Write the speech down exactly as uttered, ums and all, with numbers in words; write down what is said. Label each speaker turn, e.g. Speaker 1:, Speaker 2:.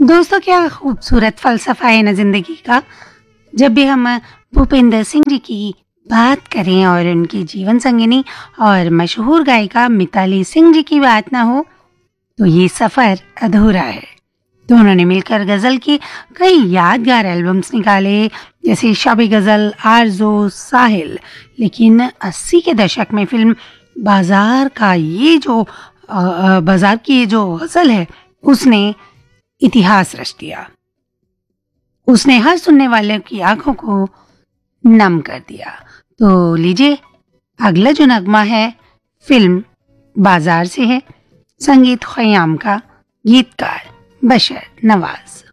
Speaker 1: दोस्तों, क्या खूबसूरत फ़लसफ़ा है ना ज़िंदगी का। जब भी हम भूपेंद्र सिंह जी की बात करें और उनकी जीवन संगिनी और मशहूर गायिका मिताली सिंह जी की बात ना हो, तो ये सफ़र अधूरा है। दोनों ने मिलकर गज़ल की कई यादगार एल्बम्स निकाले, जैसे शब गज़ल, आरज़ू, साहिल। लेकिन अस्सी के दशक में फ़िल्म बाज़ार का ये जो अ अ, बाज़ार की ये जो गज़ल है, उसने इतिहास रच दिया। उसने हर सुनने वाले की आंखों को नम कर दिया। तो लीजिए, अगला जो नगमा है फिल्म बाजार से है, संगीत ख़याम का, गीतकार बशर नवाज।